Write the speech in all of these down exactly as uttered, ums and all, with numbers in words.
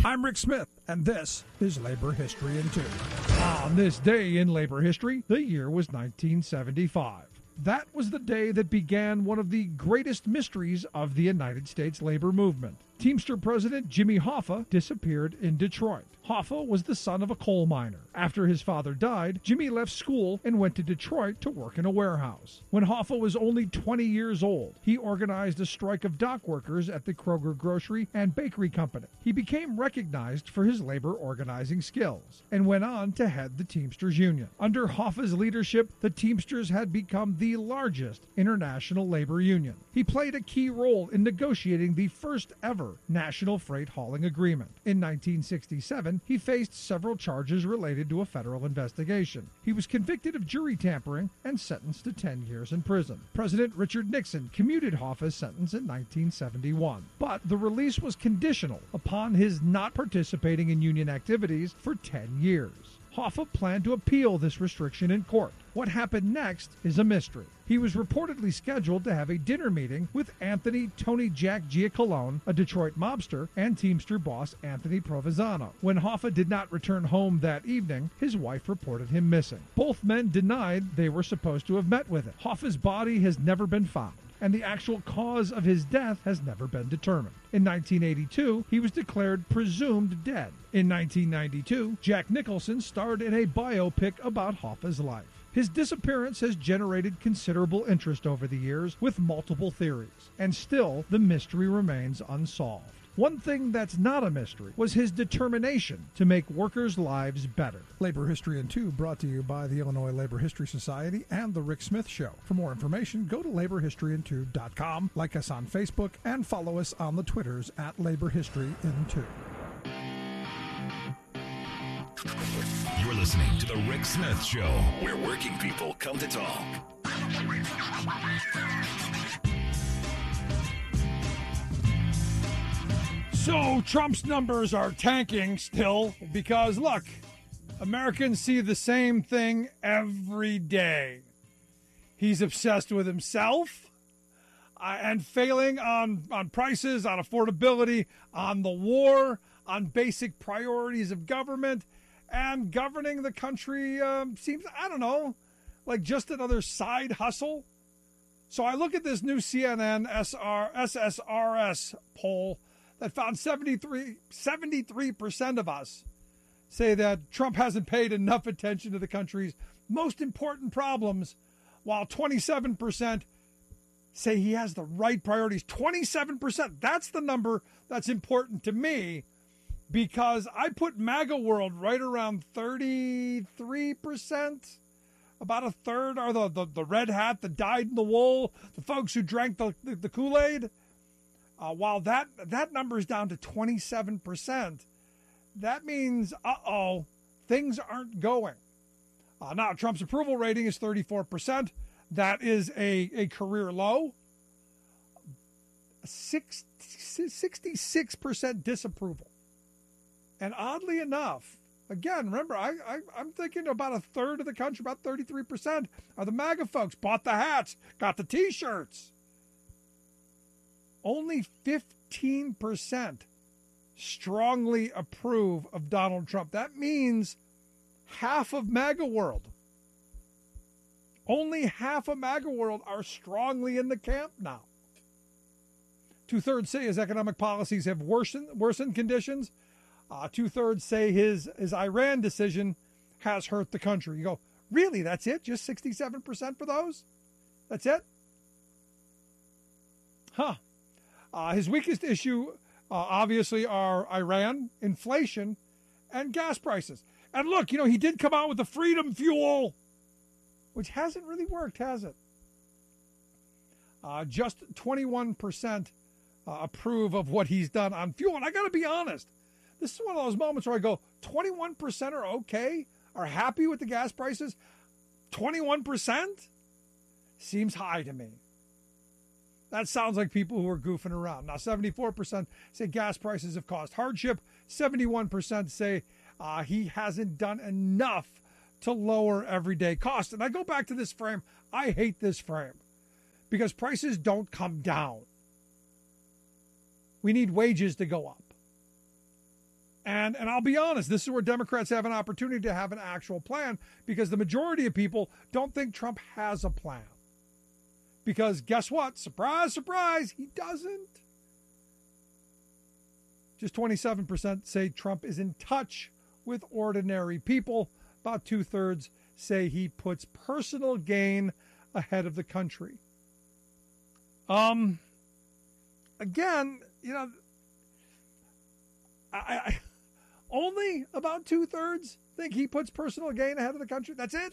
I'm Rick Smith, and this is Labor History in Two. On this day in labor history, the year was nineteen seventy-five. That was the day that began one of the greatest mysteries of the United States labor movement. Teamster President Jimmy Hoffa disappeared in Detroit. Hoffa was the son of a coal miner. After his father died, Jimmy left school and went to Detroit to work in a warehouse. When Hoffa was only twenty years old, he organized a strike of dock workers at the Kroger Grocery and Bakery Company. He became recognized for his labor organizing skills and went on to head the Teamsters Union. Under Hoffa's leadership, the Teamsters had become the largest international labor union. He played a key role in negotiating the first ever national freight hauling agreement. In nineteen sixty-seven, he faced several charges related to a federal investigation. He was convicted of jury tampering and sentenced to ten years in prison. President Richard Nixon commuted Hoffa's sentence in nineteen seventy-one, but the release was conditional upon his not participating in union activities for ten years. Hoffa planned to appeal this restriction in court. What happened next is a mystery. He was reportedly scheduled to have a dinner meeting with Anthony Tony Jack Giacalone, a Detroit mobster, and Teamster boss Anthony Provenzano. When Hoffa did not return home that evening, his wife reported him missing. Both men denied they were supposed to have met with him. Hoffa's body has never been found, and the actual cause of his death has never been determined. In nineteen eighty-two, he was declared presumed dead. In nineteen ninety-two, Jack Nicholson starred in a biopic about Hoffa's life. His disappearance has generated considerable interest over the years with multiple theories, and still the mystery remains unsolved. One thing that's not a mystery was his determination to make workers' lives better. Labor History in Two brought to you by the Illinois Labor History Society and The Rick Smith Show. For more information, go to labor history in two dot com, like us on Facebook, and follow us on the Twitters at Labor History in Two. You're listening to The Rick Smith Show, where working people come to talk. So Trump's numbers are tanking still because, look, Americans see the same thing every day. He's obsessed with himself uh, and failing on, on prices, on affordability, on the war, on basic priorities of government, and governing the country um, seems, I don't know, like just another side hustle. So I look at this new C N N S S R S poll that found seventy-three, seventy-three percent of us say that Trump hasn't paid enough attention to the country's most important problems, while twenty-seven percent say he has the right priorities. twenty-seven percent, that's the number that's important to me, because I put MAGA world right around thirty-three percent. About a third are the, the, the red hat, the dyed in the wool, the folks who drank the, the, the Kool-Aid. Uh, while that, that number is down to twenty-seven percent, that means, uh-oh, things aren't going. Uh, now, Trump's approval rating is thirty-four percent. That is a, a career low. Six, sixty-six percent disapproval. And oddly enough, again, remember, I, I, I'm thinking about a third of the country, about thirty-three percent, are the MAGA folks, bought the hats, got the T-shirts. Only fifteen percent strongly approve of Donald Trump. That means half of MAGA world. Only half of MAGA world are strongly in the camp now. Two-thirds say his economic policies have worsened, worsened conditions. Uh, two-thirds say his, his Iran decision has hurt the country. You go, really, that's it? Just sixty-seven percent for those? That's it? Huh. Uh, his weakest issue, uh, obviously, are Iran, inflation, and gas prices. And look, you know, he did come out with the Freedom Fuel, which hasn't really worked, has it? Uh, just twenty-one percent uh, approve of what he's done on fuel. And I got to be honest, this is one of those moments where I go, twenty-one percent are okay, are happy with the gas prices. twenty-one percent seems high to me. That sounds like people who are goofing around. Now, seventy-four percent say gas prices have caused hardship. seventy-one percent say uh, he hasn't done enough to lower everyday costs. And I go back to this frame. I hate this frame because prices don't come down. We need wages to go up. And and I'll be honest, this is where Democrats have an opportunity to have an actual plan, because the majority of people don't think Trump has a plan. Because guess what? Surprise, surprise, he doesn't. Just twenty-seven percent say Trump is in touch with ordinary people. About two-thirds say he puts personal gain ahead of the country. Um, again, you know, I, I only about two-thirds think he puts personal gain ahead of the country. That's it.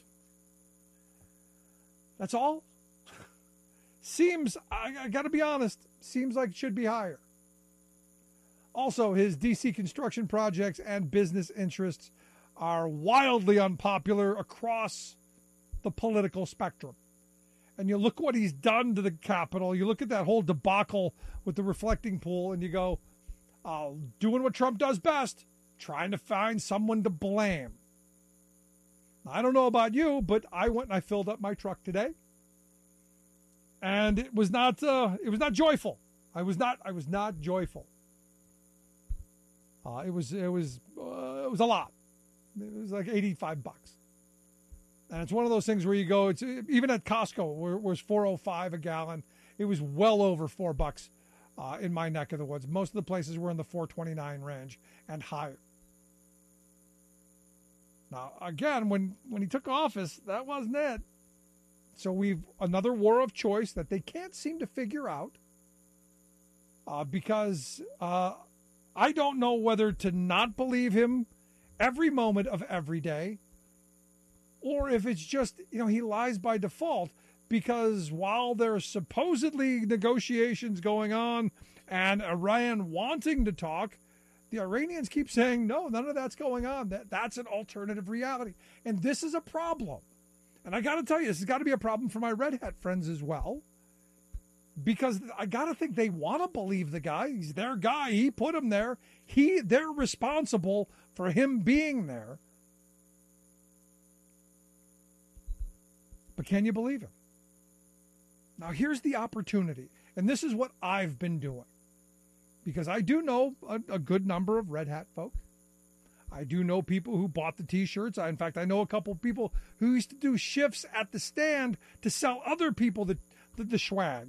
That's all. Seems, I, I got to be honest, seems like it should be higher. Also, his D C construction projects and business interests are wildly unpopular across the political spectrum. And you look what he's done to the Capitol. You look at that whole debacle with the reflecting pool, and you go, uh, doing what Trump does best, trying to find someone to blame. I don't know about you, but I went and I filled up my truck today, and it was not uh, it was not joyful. I was not I was not joyful. Uh, it was it was uh, it was a lot. It was like eighty-five bucks. And it's one of those things where you go, it's even at Costco, where it was four oh five a gallon. It was well over four bucks uh, in my neck of the woods. Most of the places were in the four twenty-nine range and higher. Now, again, when, when he took office, that wasn't it. So we've another war of choice that they can't seem to figure out uh, because uh, I don't know whether to not believe him every moment of every day, or if it's just, you know, he lies by default, because while there's supposedly negotiations going on and Iran wanting to talk, the Iranians keep saying, no, none of that's going on. That That's an alternative reality. And this is a problem. And I got to tell you, this has got to be a problem for my Red Hat friends as well, because I got to think they want to believe the guy. He's their guy. He put him there. He, they're responsible for him being there. But can you believe him? Now, here's the opportunity. And this is what I've been doing, because I do know a, a good number of Red Hat folk. I do know people who bought the T-shirts. I, in fact, I know a couple of people who used to do shifts at the stand to sell other people the, the, the swag.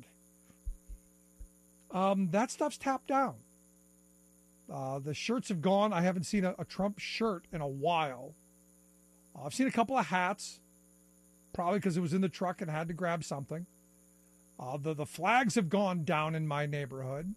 Um, that stuff's tapped down. Uh, the shirts have gone. I haven't seen a, a Trump shirt in a while. Uh, I've seen a couple of hats, probably because it was in the truck and had to grab something. Uh, the, the flags have gone down in my neighborhood.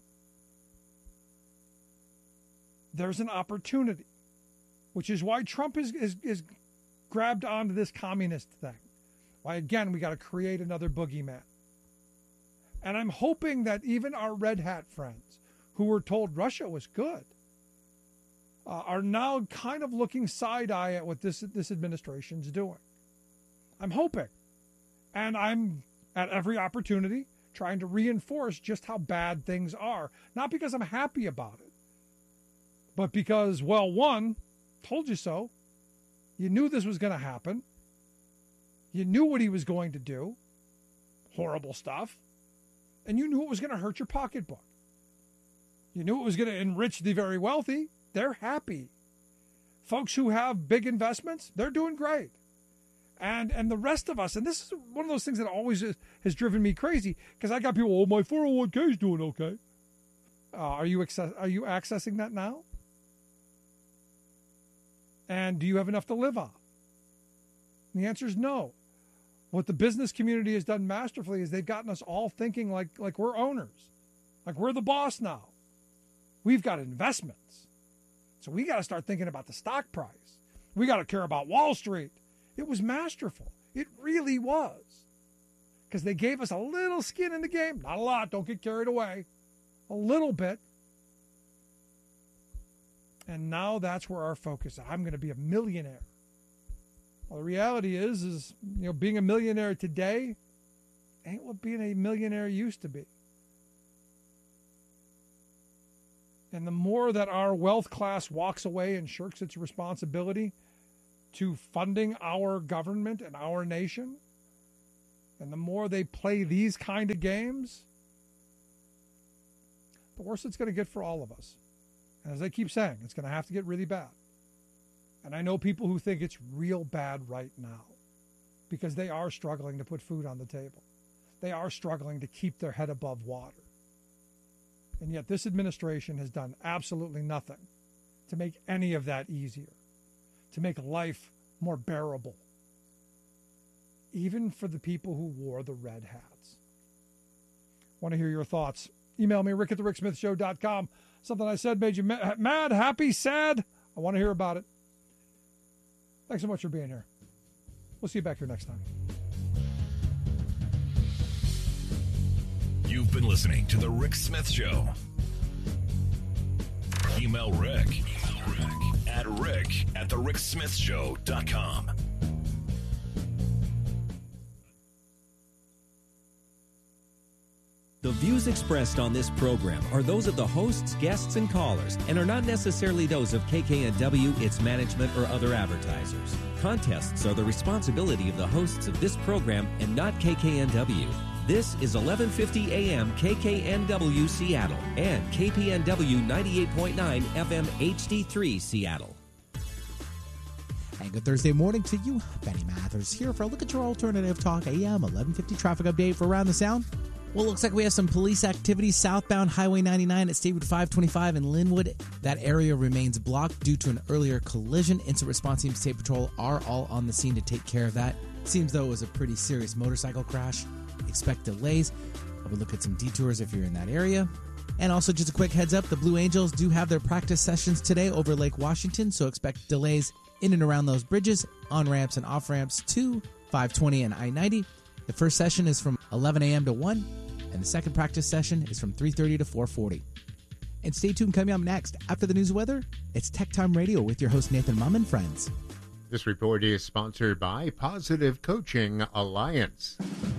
There's an opportunity, which is why Trump is, is, is grabbed onto this communist thing. Why, again, we got to create another boogeyman. And I'm hoping that even our Red Hat friends who were told Russia was good uh, are now kind of looking side-eye at what this, this administration's doing. I'm hoping. And I'm, at every opportunity, trying to reinforce just how bad things are. Not because I'm happy about it, but because, well, one, told you so. You knew this was going to happen. You knew what he was going to do. Horrible stuff. And you knew it was going to hurt your pocketbook. You knew it was going to enrich the very wealthy. They're happy. Folks who have big investments, they're doing great. And and the rest of us, and this is one of those things that always is, has driven me crazy, because I got people, oh, my four oh one k is doing okay. Uh, are you access, are you accessing that now? And do you have enough to live on? And the answer is no. What the business community has done masterfully is they've gotten us all thinking like, like we're owners, like we're the boss now. We've got investments. So we got to start thinking about the stock price. We got to care about Wall Street. It was masterful. It really was. Because they gave us a little skin in the game. Not a lot. Don't get carried away. A little bit. And now that's where our focus is. I'm going to be a millionaire. Well, the reality is, is, you know, being a millionaire today ain't what being a millionaire used to be. And the more that our wealth class walks away and shirks its responsibility to funding our government and our nation, and the more they play these kind of games, the worse it's going to get for all of us. And as I keep saying, it's going to have to get really bad. And I know people who think it's real bad right now because they are struggling to put food on the table. They are struggling to keep their head above water. And yet this administration has done absolutely nothing to make any of that easier, to make life more bearable, even for the people who wore the red hats. Want to hear your thoughts? Email me, rick at the rick smith show dot com. Something I said made you mad, happy, sad? I want to hear about it. Thanks so much for being here. We'll see you back here next time. You've been listening to The Rick Smith Show. Email Rick, Email Rick at rick at the rick smith show dot com. The views expressed on this program are those of the hosts, guests, and callers, and are not necessarily those of K K N W, its management, or other advertisers. Contests are the responsibility of the hosts of this program and not K K N W. This is eleven fifty A M K K N W Seattle and K P N W ninety-eight point nine F M H D three Seattle. And good Thursday morning to you. Benny Mathers here for a look at your alternative talk A M eleven fifty traffic update for Around the Sound. Well, it looks like we have some police activity southbound Highway ninety-nine at State Route five twenty-five in Linwood. That area remains blocked due to an earlier collision. Incident response team, State Patrol are all on the scene to take care of that. Seems though it was a pretty serious motorcycle crash. Expect delays. I would look at some detours if you're in that area. And also just a quick heads up, the Blue Angels do have their practice sessions today over Lake Washington, so expect delays in and around those bridges, on-ramps and off-ramps to five twenty and I ninety. The first session is from eleven a.m. to one, and the second practice session is from three thirty to four forty. And stay tuned, coming up next, after the news weather, it's Tech Time Radio with your host Nathan Mum and friends. This report is sponsored by Positive Coaching Alliance.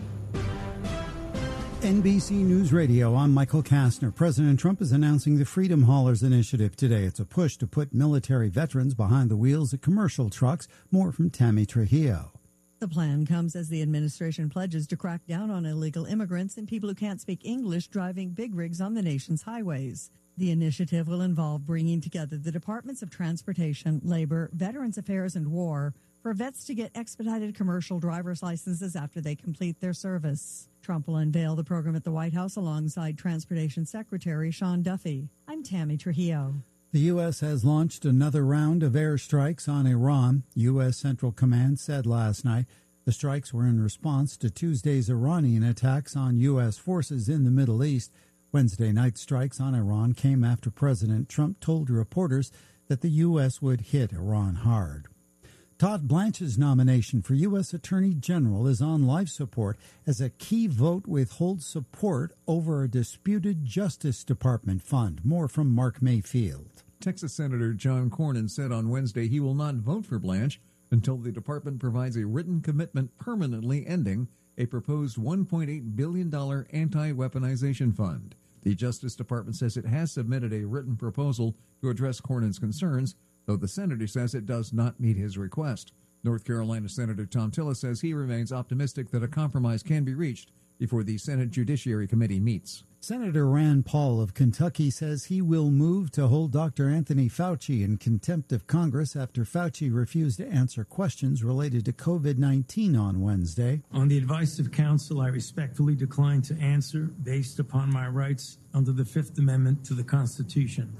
N B C News Radio, I'm Michael Kastner. President Trump is announcing the Freedom Haulers Initiative today. It's a push to put military veterans behind the wheels of commercial trucks. More from Tammy Trujillo. The plan comes as the administration pledges to crack down on illegal immigrants and people who can't speak English driving big rigs on the nation's highways. The initiative will involve bringing together the Departments of Transportation, Labor, Veterans Affairs, and War for vets to get expedited commercial driver's licenses after they complete their service. Trump will unveil the program at the White House alongside Transportation Secretary Sean Duffy. I'm Tammy Trujillo. The U S has launched another round of airstrikes on Iran. U S. Central Command said last night the strikes were in response to Tuesday's Iranian attacks on U S forces in the Middle East. Wednesday night strikes on Iran came after President Trump told reporters that the U S would hit Iran hard. Todd Blanche's nomination for U S. Attorney General is on life support as a key vote withholds support over a disputed Justice Department fund. More from Mark Mayfield. Texas Senator John Cornyn said on Wednesday he will not vote for Blanche until the department provides a written commitment permanently ending a proposed one point eight billion dollars anti-weaponization fund. The Justice Department says it has submitted a written proposal to address Cornyn's concerns, though the senator says it does not meet his request. North Carolina Senator Tom Tillis says he remains optimistic that a compromise can be reached before the Senate Judiciary Committee meets. Senator Rand Paul of Kentucky says he will move to hold Doctor Anthony Fauci in contempt of Congress after Fauci refused to answer questions related to COVID nineteen on Wednesday. On the advice of counsel, I respectfully decline to answer based upon my rights under the Fifth Amendment to the Constitution.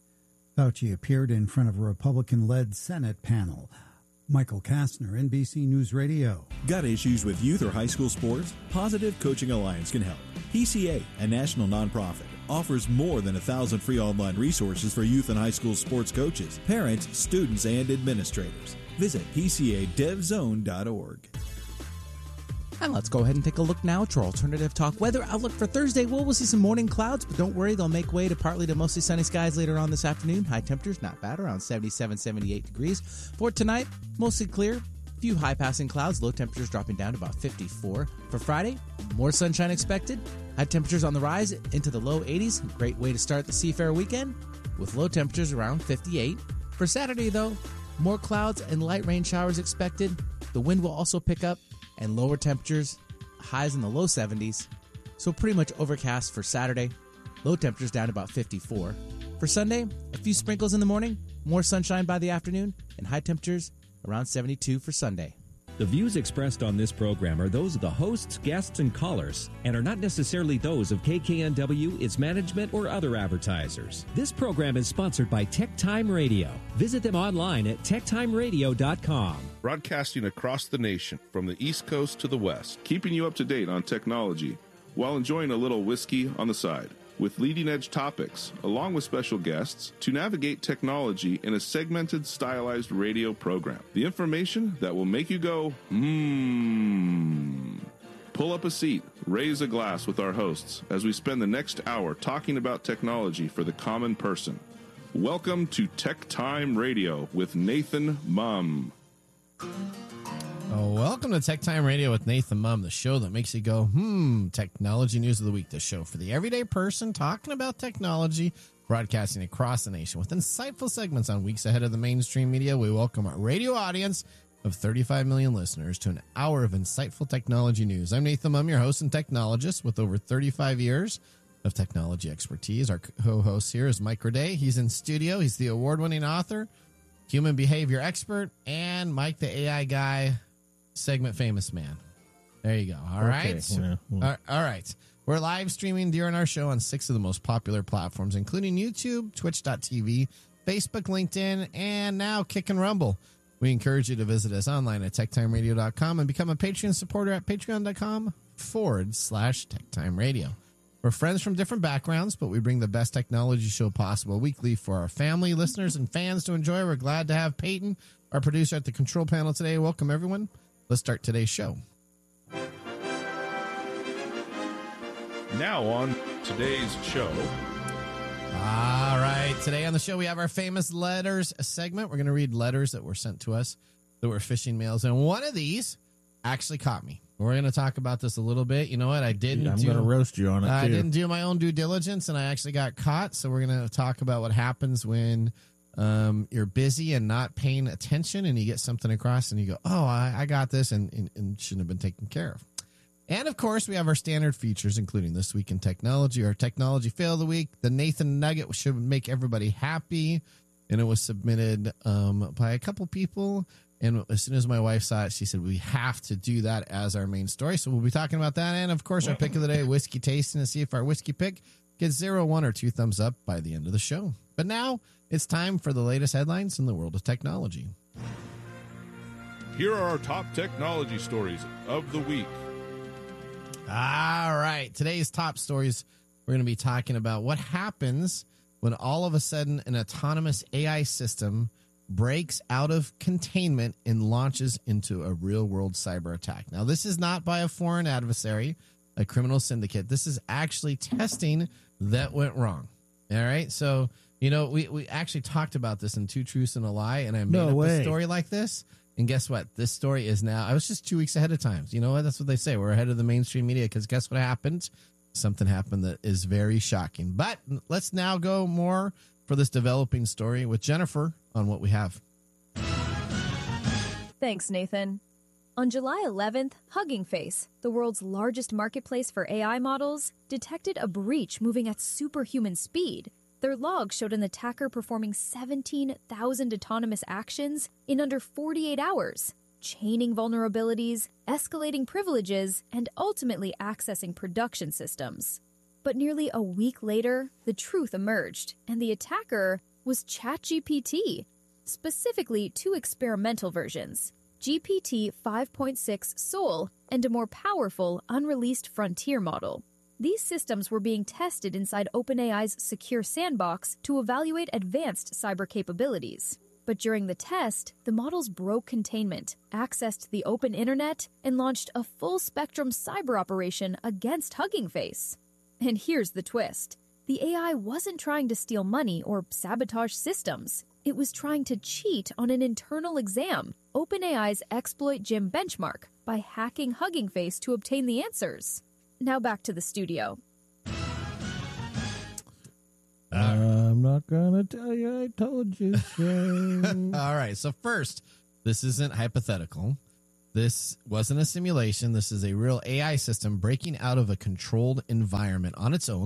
Fauci appeared in front of a Republican-led Senate panel. Michael Kastner, N B C News Radio. Got issues with youth or high school sports? Positive Coaching Alliance can help. P C A, a national nonprofit, offers more than a thousand free online resources for youth and high school sports coaches, parents, students, and administrators. Visit P C A dev zone dot org. And let's go ahead and take a look now at your alternative talk weather outlook for Thursday. Well, we'll see some morning clouds, but don't worry, they'll make way to partly to mostly sunny skies later on this afternoon. High temperatures, not bad, around seventy-seven, seventy-eight degrees. For tonight, mostly clear. Few high-passing clouds, low temperatures dropping down to about fifty-four. For Friday, more sunshine expected. High temperatures on the rise into the low eighties. Great way to start the Seafair weekend with low temperatures around fifty-eight. For Saturday, though, more clouds and light rain showers expected. The wind will also pick up and lower temperatures, highs in the low seventies. So pretty much overcast for Saturday. Low temperatures down to about fifty-four. For Sunday, a few sprinkles in the morning, more sunshine by the afternoon, and high temperatures around seventy-two for Sunday. The views expressed on this program are those of the hosts, guests, and callers, and are not necessarily those of K K N W, its management, or other advertisers. This program is sponsored by Tech Time Radio. Visit them online at tech time radio dot com. Broadcasting across the nation from the East Coast to the West, keeping you up to date on technology while enjoying a little whiskey on the side. With leading-edge topics, along with special guests, to navigate technology in a segmented, stylized radio program. The information that will make you go, hmm. Pull up a seat, raise a glass with our hosts as we spend the next hour talking about technology for the common person. Welcome to Tech Time Radio with Nathan Mum. Oh, welcome to Tech Time Radio with Nathan Mum, the show that makes you go, hmm, technology news of the week, the show for the everyday person talking about technology, broadcasting across the nation with insightful segments on weeks ahead of the mainstream media. We welcome our radio audience of thirty-five million listeners to an hour of insightful technology news. I'm Nathan Mum, your host and technologist with over thirty-five years of technology expertise. Our co-host here is Mike Raday. He's in studio. He's the award-winning author, human behavior expert, and Mike, the A I guy, segment famous man. There you go. All okay. right. Yeah. Well. All right. We're live streaming during our show on six of the most popular platforms, including YouTube, twitch dot t v, Facebook, LinkedIn, and now Kick and Rumble. We encourage you to visit us online at tech time radio dot com and become a Patreon supporter at patreon dot com forward slash Tech Time Radio. We're friends from different backgrounds, but we bring the best technology show possible weekly for our family, listeners, and fans to enjoy. We're glad to have Peyton, our producer, at the control panel today. Welcome, everyone. Let's start today's show. Now on today's show. All right. Today on the show, we have our famous letters segment. We're going to read letters that were sent to us that were phishing mails. And one of these actually caught me. We're going to talk about this a little bit. You know what? I didn't yeah, I'm do, going to roast you on it, I too. didn't do my own due diligence, and I actually got caught. So we're going to talk about what happens when Um, you're busy and not paying attention, and you get something across and you go, oh, I, I got this, and, and, and shouldn't have been taken care of. And of course, we have our standard features, including This Week in Technology, our technology fail of the week. The Nathan Nugget should make everybody happy, and it was submitted um, by a couple people. And as soon as my wife saw it, she said, we have to do that as our main story. So we'll be talking about that. And of course, our pick of the day, whiskey tasting, to see if our whiskey pick gets zero, one, or two thumbs up by the end of the show. But now it's time for the latest headlines in the world of technology. Here are our top technology stories of the week. All right. Today's top stories, we're going to be talking about what happens when all of a sudden an autonomous A I system breaks out of containment and launches into a real-world cyber attack. Now, this is not by a foreign adversary, a criminal syndicate. This is actually testing that went wrong. All right? So, you know, we, we actually talked about this in Two Truths and a Lie, and I made no up way. a story like this. And guess what? This story is now, I was just two weeks ahead of time. You know what? That's what they say. We're ahead of the mainstream media because guess what happened? Something happened that is very shocking. But let's now go more for this developing story with Jennifer on what we have. Thanks, Nathan. On July eleventh, Hugging Face, the world's largest marketplace for A I models, detected a breach moving at superhuman speed. Their logs showed an attacker performing seventeen thousand autonomous actions in under forty-eight hours, chaining vulnerabilities, escalating privileges, and ultimately accessing production systems. But nearly a week later, the truth emerged, and the attacker was ChatGPT, specifically two experimental versions, G P T five point six Soul and a more powerful, unreleased frontier model. These systems were being tested inside OpenAI's secure sandbox to evaluate advanced cyber capabilities. But during the test, the models broke containment, accessed the open internet, and launched a full-spectrum cyber operation against Hugging Face. And here's the twist. The A I wasn't trying to steal money or sabotage systems. It was trying to cheat on an internal exam, OpenAI's Exploit Gym benchmark, by hacking Hugging Face to obtain the answers. Now back to the studio. I'm not going to tell you I told you so. All right. So first, this isn't hypothetical. This wasn't a simulation. This is a real A I system breaking out of a controlled environment on its own,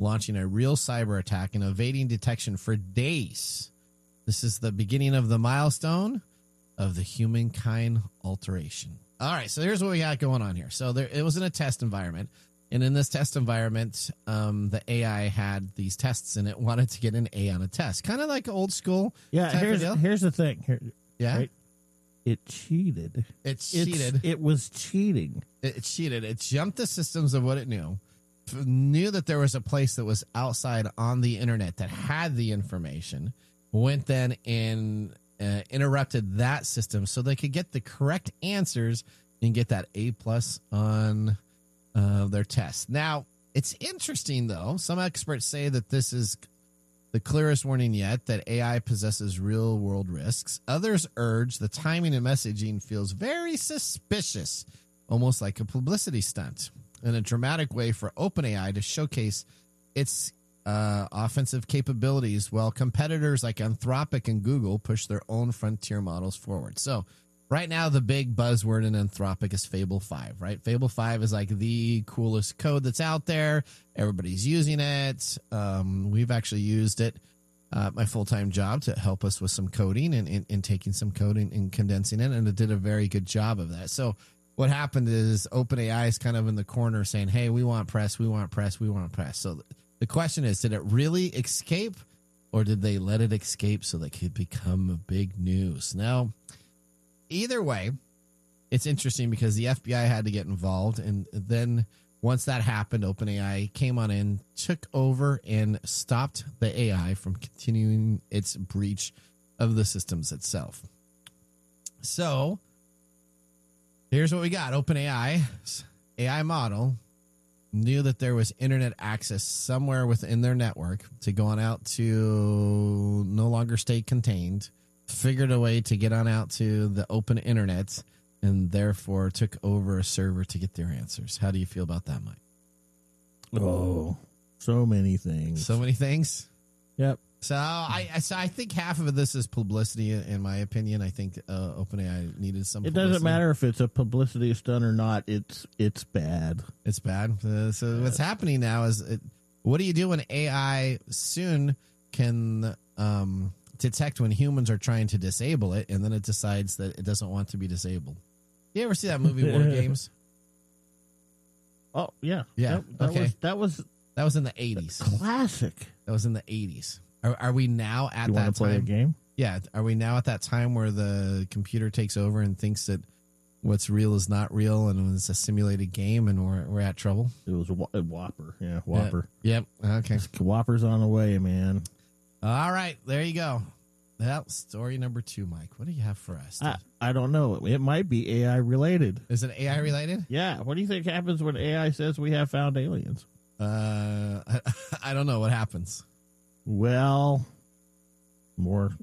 launching a real cyber attack and evading detection for days. This is the beginning of the milestone of the humankind alteration. All right, so here's what we got going on here. So there, it was in a test environment. And in this test environment, um, the A I had these tests and it wanted to get an A on a test. Kind of like old school. Yeah, type here's of deal. here's the thing. Here, Yeah? right? It cheated. It It's- cheated. It was cheating. It, it cheated. It jumped the systems of what it knew. F- Knew that there was a place that was outside on the internet that had the information. Went then and uh, interrupted that system so they could get the correct answers and get that A plus on uh, their test. Now, it's interesting, though. Some experts say that this is the clearest warning yet that A I possesses real-world risks. Others urge the timing and messaging feels very suspicious, almost like a publicity stunt, in a dramatic way for OpenAI to showcase its uh, offensive capabilities while competitors like Anthropic and Google push their own frontier models forward. So right now, the big buzzword in Anthropic is Fable five, right? Fable five is like the coolest code that's out there. Everybody's using it. Um, we've actually used it uh, my full-time job to help us with some coding and, and, and taking some coding and condensing it, and it did a very good job of that. So what happened is OpenAI is kind of in the corner saying, hey, we want press, we want press, we want press. So the question is, did it really escape, or did they let it escape so they could become big news? Now, either way, it's interesting because the F B I had to get involved. And then once that happened, OpenAI came on in, took over, and stopped the A I from continuing its breach of the systems itself. So here's what we got. OpenAI's A I model knew that there was internet access somewhere within their network to go on out to no longer stay contained, figured a way to get on out to the open internet, and therefore took over a server to get their answers. How do you feel about that, Mike? Oh, so many things. So many things? Yep. So I, I, so I think half of this is publicity, in my opinion. I think uh, OpenAI needed some It publicity. doesn't matter if it's a publicity stunt or not. It's it's bad. It's bad. Uh, so what's happening now is, it, what do you do when A I soon can um, detect when humans are trying to disable it, and then it decides that it doesn't want to be disabled? You ever see that movie War Games? Oh yeah, Yeah. That, that okay. was that was that was in the eighties. Classic. That was in the eighties. Are, are we now at You that want to play time? a game? Yeah. Are we now at that time where the computer takes over and thinks that what's real is not real, and it's a simulated game, and we're we're at trouble? It was a, a Whopper. Yeah, Whopper. Yeah. Yep. Okay. Whopper's on the way, man. All right. There you go. That story number two, Mike. What do you have for us? I, I don't know. It might be A I related. Is it A I related? Yeah. What do you think happens when A I says we have found aliens? Uh, I, I don't know what happens. Well, more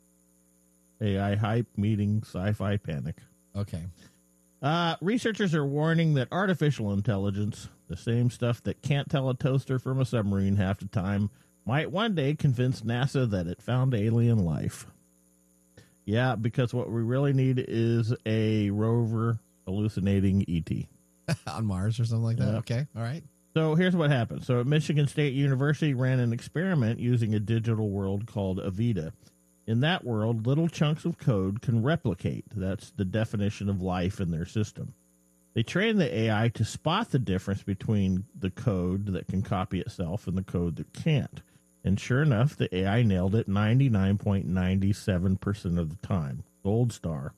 A I hype meeting sci-fi panic. Okay. Uh, researchers are warning that artificial intelligence, the same stuff that can't tell a toaster from a submarine half the time, might one day convince NASA that it found alien life. Yeah, because what we really need is a rover hallucinating E T. On Mars or something like that? Yeah. Okay. All right. So here's what happened. So Michigan State University ran an experiment using a digital world called Avita. In that world, little chunks of code can replicate. That's the definition of life in their system. They trained the A I to spot the difference between the code that can copy itself and the code that can't. And sure enough, the A I nailed it ninety-nine point nine seven percent of the time. Gold star.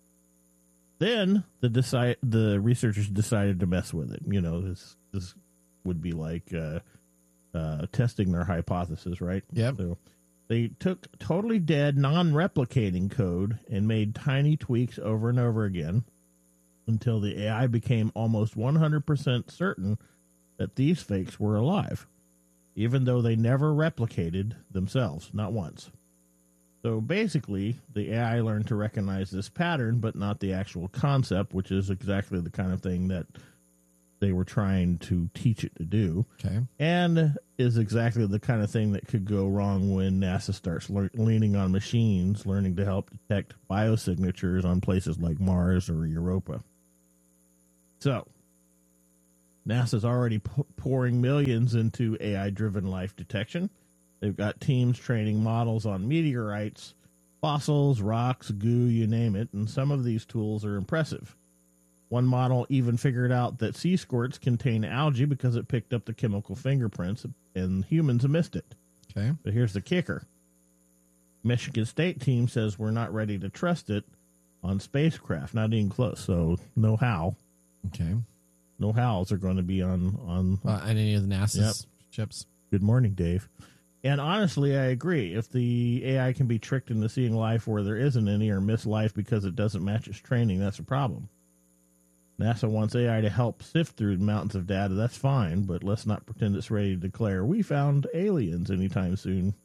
Then the decide the researchers decided to mess with it. You know, this this would be like uh, uh, testing their hypothesis, right? Yep. So they took totally dead, non-replicating code and made tiny tweaks over and over again until the A I became almost one hundred percent certain that these fakes were alive, even though they never replicated themselves, not once. So basically, the A I learned to recognize this pattern, but not the actual concept, which is exactly the kind of thing that they were trying to teach it to do. Okay. And is exactly the kind of thing that could go wrong when NASA starts le- leaning on machines, learning to help detect biosignatures on places like Mars or Europa. So, NASA's already p- pouring millions into A I-driven life detection. They've got teams training models on meteorites, fossils, rocks, goo, you name it, and some of these tools are impressive. One model even figured out that sea squirts contain algae because it picked up the chemical fingerprints, and humans missed it. Okay. But here's the kicker. Michigan State team says we're not ready to trust it on spacecraft, not even close, so no how. Okay. No hows are going to be on on uh, any of the NASA's yep. ships. Good morning, Dave. And honestly, I agree. If the A I can be tricked into seeing life where there isn't any, or miss life because it doesn't match its training, that's a problem. NASA wants A I to help sift through mountains of data. That's fine, but let's not pretend it's ready to declare we found aliens anytime soon.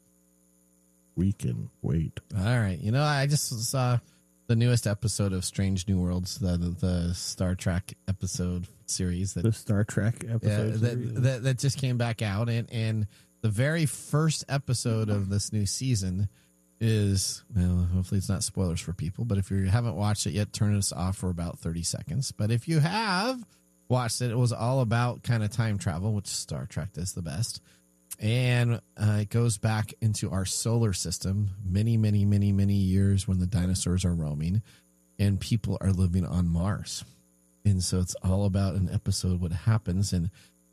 We can wait. All right. You know, I just saw the newest episode of Strange New Worlds, the the, the Star Trek episode series. That, the Star Trek episode yeah, series? That, that, that just came back out. And, and the very first episode of this new season is, well, hopefully it's not spoilers for people, but if you haven't watched it yet, turn us off for about thirty seconds. But if you have watched it, it was all about kind of time travel, which Star Trek does the best. And uh, it goes back into our solar system many, many, many, many years when the dinosaurs are roaming and people are living on Mars. And so it's all about an episode, what happens. And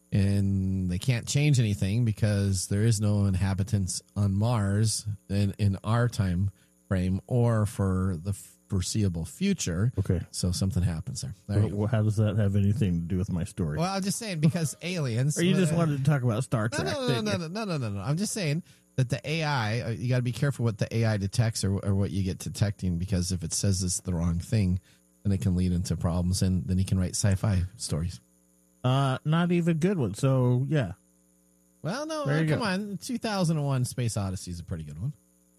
and they can't change anything because there is no inhabitants on Mars in, in our time frame or for the foreseeable future. Okay. So something happens there. there well, well, how does that have anything to do with my story? Well, I'm just saying because aliens. Or you just uh, wanted to talk about Star Trek? No, no, no, no, no, no, no, no, no. I'm just saying that the A I, uh, you got to be careful what the A I detects or, or what you get detecting, because if it says it's the wrong thing, then it can lead into problems, and then you can write sci-fi stories. Uh, not even good ones. So yeah. Well, no, There uh, you come go. on. two thousand one Space Odyssey is a pretty good one.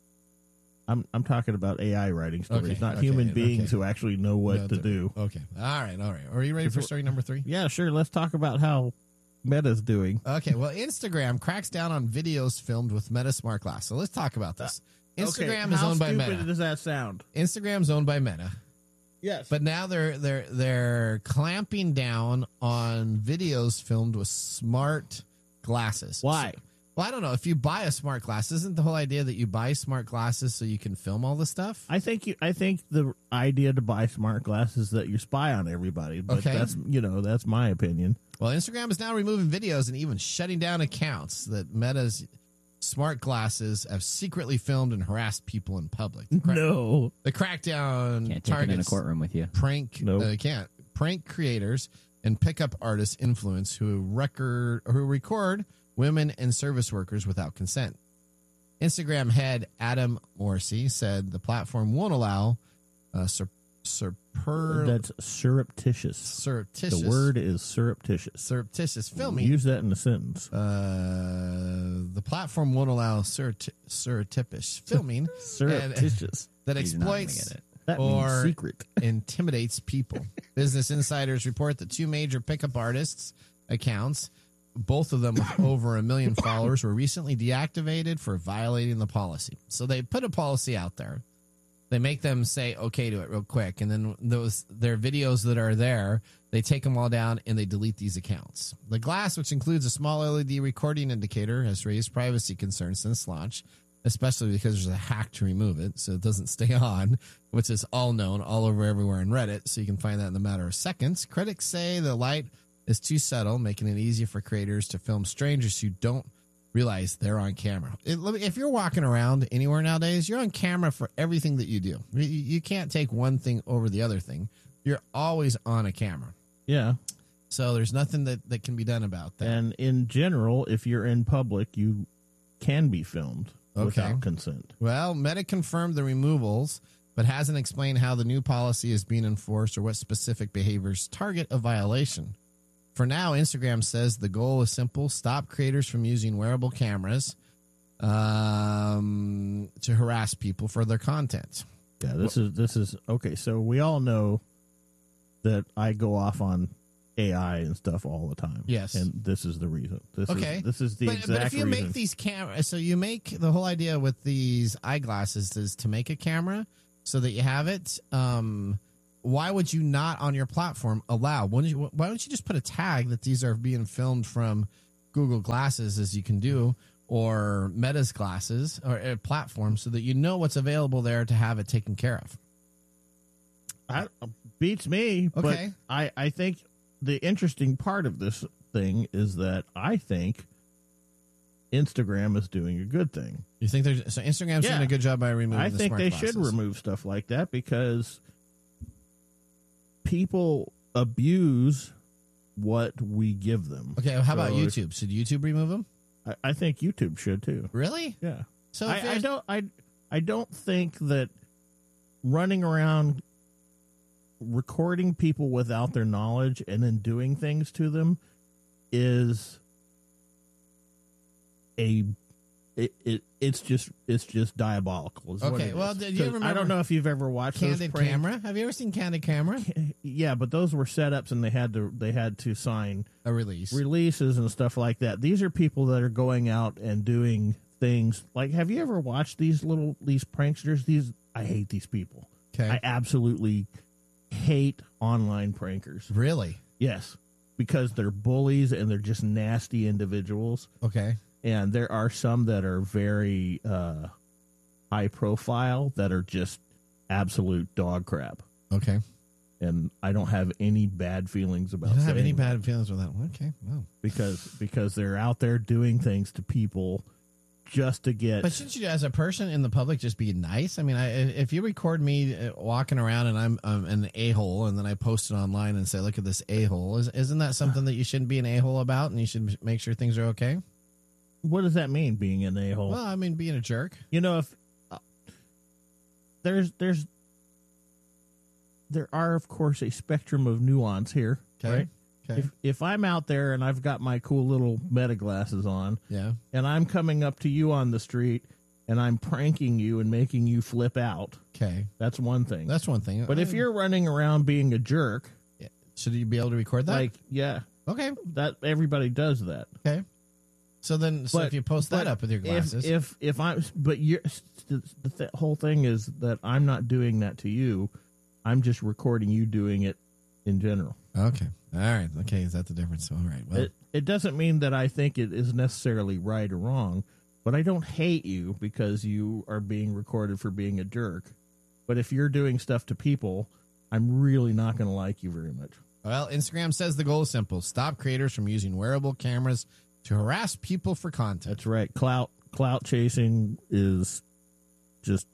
I'm I'm talking about A I writing stories, Okay, not okay, human beings okay. who actually know what No, to th- do. Okay. All right. All right. Are you ready for story number three? Yeah, sure. Let's talk about how Meta's doing. Okay. Well, Instagram cracks down on videos filmed with Meta Smart Glass. So let's talk about this. Instagram Okay, is how owned by stupid Meta. does that sound? Instagram's owned by Meta. Yes. But now they're they're they're clamping down on videos filmed with smart glasses. Why? So- well, I don't know. If you buy a smart glass, isn't the whole idea that you buy smart glasses so you can film all this stuff? I think you. I think the idea to buy smart glasses is that you spy on everybody. But Okay. that's you know that's my opinion. Well, Instagram is now removing videos and even shutting down accounts that Meta's smart glasses have secretly filmed and harassed people in public. The cra- No. The crackdown Can't take it in a targets courtroom with you. prank. Nope. Uh, can't prank creators and pickup artists influence who record who record women and service workers without consent. Instagram head Adam Morrissey said the platform won't allow uh, sur- surper- That's surreptitious. surreptitious. The word is surreptitious. surreptitious filming. Use that in a sentence. Uh, the platform won't allow surrepti- surreptitious filming Surreptitious. that You're not gonna exploits get it. That or means secret. intimidates people. Business Insiders report that two major pickup artists accounts, both of them with over a million followers, were recently deactivated for violating the policy. So they put a policy out there. They make them say okay to it real quick, and then those their videos that are there, they take them all down and they delete these accounts. The glass, which includes a small L E D recording indicator, has raised privacy concerns since launch, especially because there's a hack to remove it so it doesn't stay on, which is all known all over everywhere in Reddit, so you can find that in a matter of seconds. Critics say the light is too subtle, making it easy for creators to film strangers who don't realize they're on camera. It- If you're walking around anywhere nowadays, you're on camera for everything that you do. You- You can't take one thing over the other thing. You're always on a camera. Yeah. So there's nothing that, that can be done about that. And in general, if you're in public, you can be filmed Okay. without consent. Well, Meta confirmed the removals, but hasn't explained how the new policy is being enforced or what specific behaviors target a violation. For now, Instagram says the goal is simple: stop creators from using wearable cameras um, to harass people for their content. Yeah, this is this is okay. So we all know that I go off on A I and stuff all the time. Yes. and this is the reason. This Okay. is this is the but, exact but if you reason. make these cameras, so you make the whole idea with these eyeglasses is to make a camera so that you have it. Um, why would you not on your platform allow? Why don't, you, why don't you just put a tag that these are being filmed from Google Glasses, as you can do, or Meta's glasses or a platform, so that you know what's available there to have it taken care of? I, beats me. Okay. But I, I think the interesting part of this thing is that I think Instagram is doing a good thing. You think there's so Instagram's Yeah. doing a good job by removing I the think smart they glasses. should remove stuff like that because people abuse what we give them. Okay, well, how about So if- YouTube? Should YouTube remove them? I, I think YouTube should too. Really? Yeah. So I, if I there's- don't. I I don't think that running around recording people without their knowledge and then doing things to them is a it, it it's just it's just diabolical. is what Okay, it well, is. did you 'Cause ever I don't remember know if you've ever watched those Candid pranks. Camera? Have you ever seen Candid Camera? Yeah, but those were setups, and they had to they had to sign a release, releases, and stuff like that. These are people that are going out and doing things like. Have you ever watched these little these pranksters? These I hate these people. Okay, I absolutely hate online prankers. Really? Yes, because they're bullies and they're just nasty individuals. Okay, and there are some that are very uh, high profile that are just absolute dog crap. Okay. And I don't have any bad feelings about You don't have saying any that. bad feelings with that one? Okay, well. because because they're out there doing things to people just to get. But shouldn't you, as a person in the public, just be nice? I mean, I, if you record me uh, walking around and I'm um, an a-hole, and then I post it online and say, look at this a-hole, is, isn't that something that you shouldn't be an a-hole about, and you should make sure things are okay? What does that mean, being an a-hole? Well, I mean, being a jerk. You know, if uh, there's there's there are of course a spectrum of nuance here, Okay. right? Okay. If if I'm out there and I've got my cool little Meta glasses on, Yeah. and I'm coming up to you on the street and I'm pranking you and making you flip out, Okay. that's one thing. That's one thing. But if you're running around being a jerk, should you be able to record that? like yeah, okay, that everybody does that. Okay. So then, so But- if you post that but up with your glasses, If if, if I'm, but you're, the, the th- whole thing is that I'm not doing that to you. I'm just recording you doing it in general. okay, all right, okay, is that the difference? All right, well, It it doesn't mean that I think it is necessarily right or wrong, but I don't hate you because you are being recorded for being a jerk. But if you're doing stuff to people, I'm really not going to like you very much. well, Instagram says the goal is simple: stop creators from using wearable cameras to harass people for content. That's right. Clout clout chasing is just.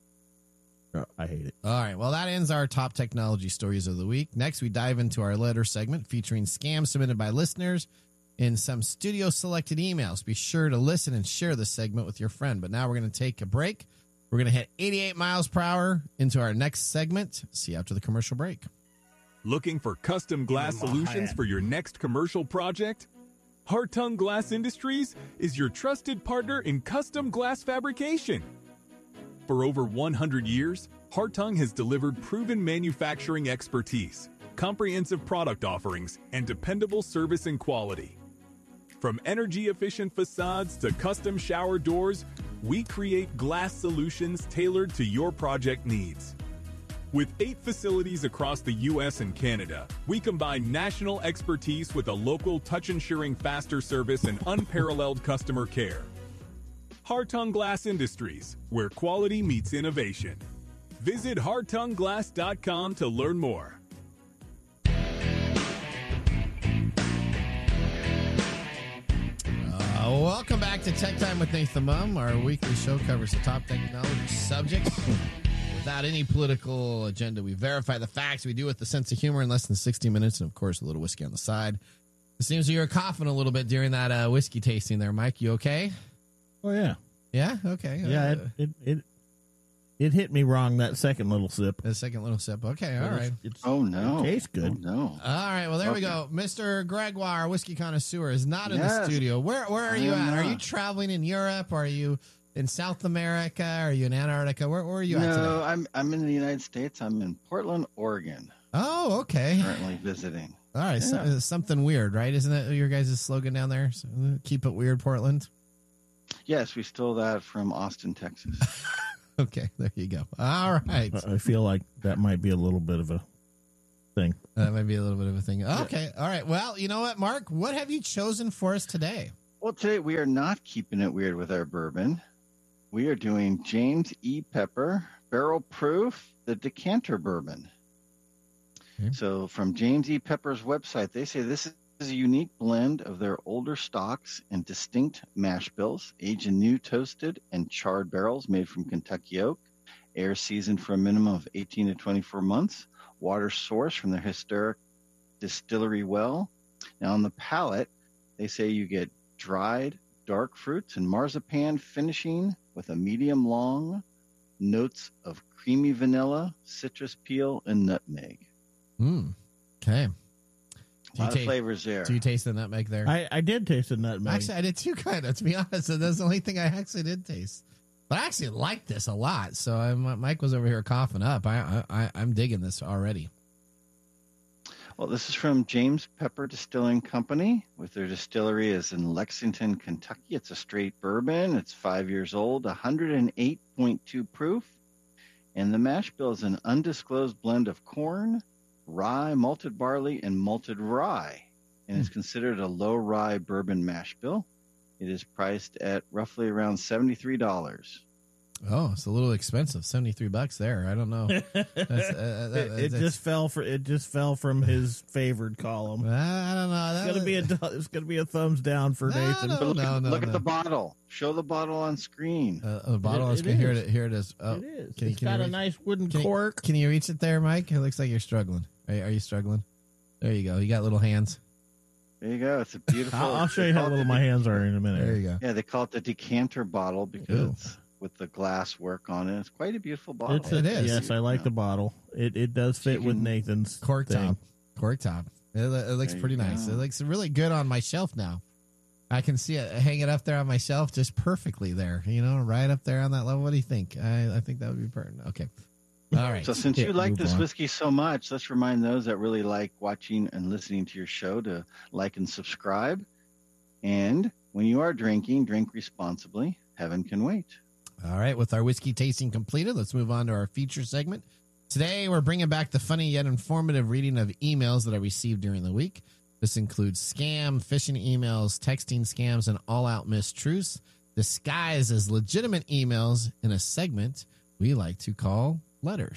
uh, I hate it. All right, well, that ends our top technology stories of the week. Next, we dive into our letter segment featuring scams submitted by listeners in some studio selected emails. Be sure to listen and share this segment with your friend. But now we're going to take a break. We're going to hit eighty-eight miles per hour into our next segment. See you after the commercial break. Looking for custom glass solutions for your next commercial project? Hartung Glass Industries is your trusted partner in custom glass fabrication. For over one hundred years, Hartung has delivered proven manufacturing expertise, comprehensive product offerings, and dependable service and quality. From energy-efficient facades to custom shower doors, we create glass solutions tailored to your project needs. With eight facilities across the U S and Canada, we combine national expertise with a local touch-ensuring faster service and unparalleled customer care. Hartung Glass Industries, where quality meets innovation. Visit hartung glass dot com to learn more. Uh, welcome back to Tech Time with Nathan Mum. Our weekly show covers the top technology subjects without any political agenda. We verify the facts. We do it with a sense of humor in less than sixty minutes, and of course, a little whiskey on the side. It seems you were coughing a little bit during that uh, whiskey tasting there, Mike. You okay? Oh yeah, Yeah. Okay. yeah. Uh, It it it, it hit me wrong that second little sip. the second little sip. Okay. All But right. it's- it's- Oh no! It tastes good. Oh, no. All right. Well, there we Okay. go. Mister Gregoire, whiskey connoisseur, is not in the Yes. studio. Where Where are I you am at? Are not. you traveling in Europe? Are you in South America? Are you in Antarctica? Where, where are you at no, today? I'm I'm in the United States. I'm in Portland, Oregon. Oh, okay. Currently visiting. All right. So, Yeah. uh, something weird, right? Isn't that your guys' slogan down there? So, uh, keep it weird, Portland. Yes, we stole that from Austin, Texas. Okay. There you go. All right. I feel like that might be a little bit of a thing. That might be a little bit of a thing. Okay. All right. Well, you know what, Mark? What have you chosen for us today? Well, today we are not keeping it weird with our bourbon. We are doing James E. Pepper Barrel Proof, the Decanter Bourbon. Okay. So from James E. Pepper's website, they say this is a unique blend of their older stocks and distinct mash bills, aged in new toasted and charred barrels made from Kentucky oak, air seasoned for a minimum of eighteen to twenty-four months, water sourced from their historic distillery well. Now on the palate, they say you get dried dark fruits and marzipan finishing with a medium long notes of creamy vanilla, citrus peel, and nutmeg. Mm. Okay. A lot of flavors there. Do you taste the nutmeg there? I, I did taste the nutmeg. Actually, I did too, kind of, to be honest. That's the only thing I actually did taste. But I actually like this a lot. So I, Mike was over here coughing up. I, I, I'm digging this already. Well, this is from James Pepper Distilling Company, with their distillery is in Lexington, Kentucky. It's a straight bourbon. It's five years old, one hundred eight point two proof. And the mash bill is an undisclosed blend of corn, rye, malted barley, and malted rye, and is considered a low rye bourbon mash bill. It is priced at roughly around seventy-three dollars. Oh, it's a little expensive. seventy-three bucks there. I don't know. That's, uh, that, it, it just fell for it just fell from his favored column. I don't know. That it's gonna was... be a it's gonna be a thumbs down for no, Nathan. No, look no, at, no, look no. at the bottle. Show the bottle on screen. Uh, the bottle it, on it screen. Here it, here it is. Oh, it is. Can, it's can got you a reach, nice wooden can cork. You, can you reach it there, Mike? It looks like you're struggling. Are, are you struggling? There you go. You got little hands. There you go. It's a beautiful. I'll, I'll show you how little my hands are in a minute. There you go. Yeah, they call it the decanter bottle because Ooh. it's with the glass work on it. It's quite a beautiful bottle. It's a, it is. Yes, I like yeah. the bottle. It it does fit can, with Nathan's cork thing. top. Cork top. It, it looks there pretty nice. It looks really good on my shelf now. I can see it hanging up there on my shelf just perfectly there. You know, right up there on that level. What do you think? I, I think that would be perfect. Okay. All right. So since yeah, you like this on. whiskey so much, let's remind those that really like watching and listening to your show to like and subscribe. And when you are drinking, drink responsibly. Heaven can wait. All right. With our whiskey tasting completed, let's move on to our feature segment. Today, we're bringing back the funny yet informative reading of emails that I received during the week. This includes scam, phishing emails, texting scams, and all-out mistruths disguised as legitimate emails in a segment we like to call Letters.